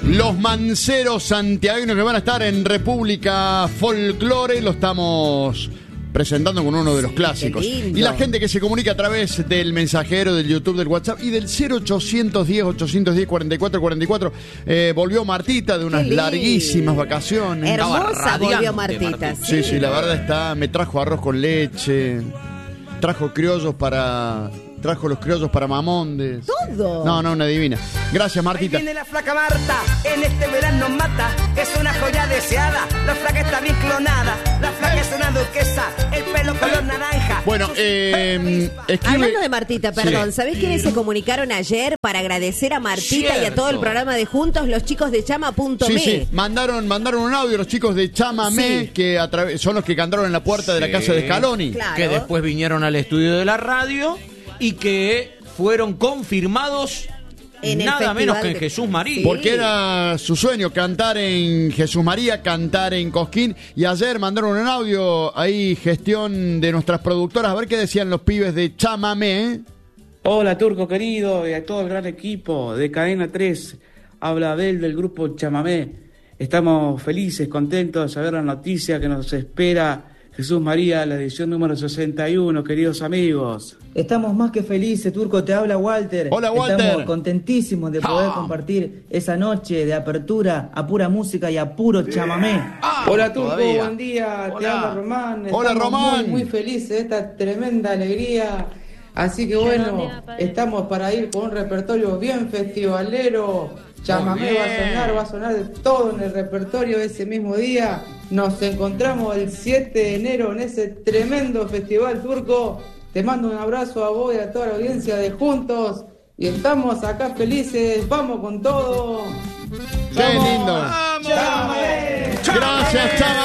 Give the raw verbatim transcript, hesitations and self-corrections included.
Los manceros santiagueños que van a estar en República Folklore, lo estamos presentando con uno de los clásicos. Y la gente que se comunica a través del mensajero, del YouTube, del WhatsApp y del cero ochocientos diez, ochocientos diez, cuarenta y cuatro cuarenta y cuatro. Eh, volvió Martita de unas larguísimas vacaciones. Hermosa volvió Martita. Sí. sí, sí, la verdad está, me trajo arroz con leche, trajo criollos para... Trajo los criollos para Mamondes. Todo. No, no, una divina. Gracias, Martita. Ahí viene la flaca Marta, en este verano mata. Es una joya deseada, la flaca está bien clonada. La flaca es una duquesa, el pelo color naranja. Bueno, eh, escribe... Hablando de Martita, perdón, Sí. ¿sabés quiénes se comunicaron ayer para agradecer a Martita Cierto. y a todo el programa de Juntos? Los chicos de chama punto me. Sí, sí, mandaron, mandaron un audio los chicos de Chámame, Sí. que a través, son los que cantaron en la puerta de la Sí. casa de Scaloni. Claro. Que después vinieron al estudio de la radio y que fueron confirmados En el nada festival menos que en de- Jesús María. Sí. Porque era su sueño cantar en Jesús María, cantar en Cosquín. Y ayer mandaron un audio ahí, gestión de nuestras productoras. A ver qué decían los pibes de Chámame. ¿eh? Hola Turco querido y a todo el gran equipo de Cadena tres. Habla Abel del grupo Chamamé. Estamos felices, contentos de saber la noticia que nos espera Jesús María, la edición número sesenta y uno, queridos amigos. Estamos más que felices, Turco, te habla Walter. Hola, Walter. Estamos contentísimos de poder Ah. compartir esa noche de apertura a pura música y a puro chamamé. Hola Turco, todavía. buen día, te Hola. habla Román. Hola, Estamos Román. Muy, muy felices de esta tremenda alegría. Así que bueno, estamos para ir con un repertorio bien festivalero. Chamamé va a sonar, va a sonar de todo en el repertorio ese mismo día. Nos encontramos el siete de enero en ese tremendo festival, Turco. Te mando un abrazo a vos y a toda la audiencia de Juntos. Y estamos acá felices, vamos con todo. Qué ¡Vamos! lindo. ¡Chamamé! Gracias, Chámame.